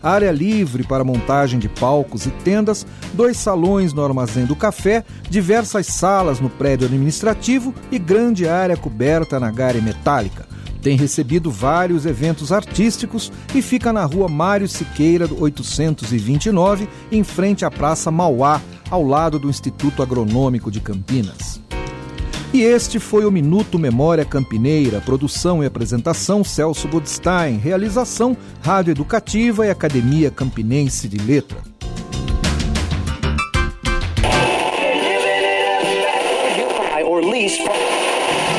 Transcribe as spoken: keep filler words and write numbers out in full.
área livre para montagem de palcos e tendas, dois salões no Armazém do Café, diversas salas no prédio administrativo e grande área coberta na Gare Metálica. Tem recebido vários eventos artísticos e fica na rua Mário Siqueira, oitocentos e vinte e nove, em frente à Praça Mauá, ao lado do Instituto Agronômico de Campinas. E este foi o Minuto Memória Campineira, produção e apresentação Celso Budstein, realização Rádio Educativa e Academia Campinense de Letra. Or least